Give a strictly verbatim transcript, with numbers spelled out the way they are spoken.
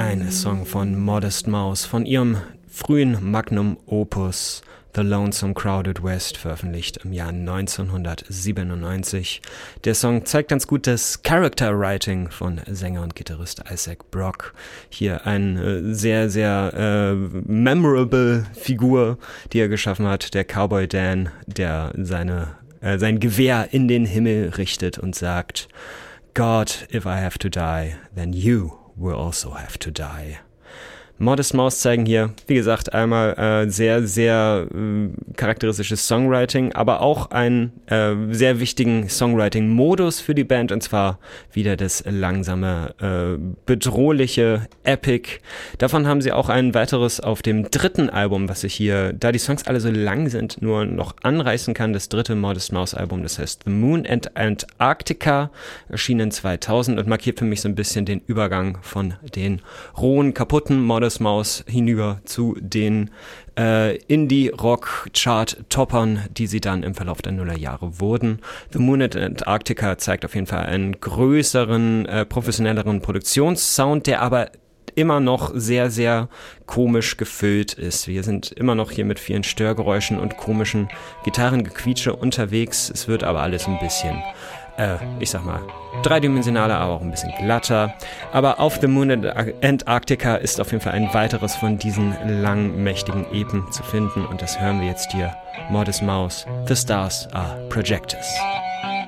Ein Song von Modest Mouse, von ihrem frühen Magnum Opus The Lonesome Crowded West, veröffentlicht im Jahr neunzehnhundertsiebenundneunzig. Der Song zeigt ganz gut das Character Writing von Sänger und Gitarrist Isaac Brock. Hier eine sehr, sehr äh, memorable Figur, die er geschaffen hat, der Cowboy Dan, der seine, äh, sein Gewehr in den Himmel richtet und sagt: God, if I have to die, then you will also have to die. Modest Mouse zeigen hier, wie gesagt, einmal äh, sehr, sehr äh, charakteristisches Songwriting, aber auch einen äh, sehr wichtigen Songwriting-Modus für die Band, und zwar wieder das langsame, äh, bedrohliche Epic. Davon haben sie auch ein weiteres auf dem dritten Album, was ich hier, da die Songs alle so lang sind, nur noch anreißen kann. Das dritte Modest Mouse Album, das heißt The Moon and Antarctica, erschienen zweitausend und markiert für mich so ein bisschen den Übergang von den rohen, kaputten Modest Mouse hinüber zu den äh, Indie-Rock-Chart-Toppern, die sie dann im Verlauf der Nullerjahre wurden. The Moon and Antarctica zeigt auf jeden Fall einen größeren, äh, professionelleren Produktionssound, der aber immer noch sehr, sehr komisch gefüllt ist. Wir sind immer noch hier mit vielen Störgeräuschen und komischen Gitarrengequietsche unterwegs. Es wird aber alles ein bisschen Äh, ich sag mal, dreidimensionaler, aber auch ein bisschen glatter. Aber auf The Moon and Antarctica ist auf jeden Fall ein weiteres von diesen langen, mächtigen Epen zu finden. Und das hören wir jetzt hier. Modest Mouse, The Stars Are Projectors.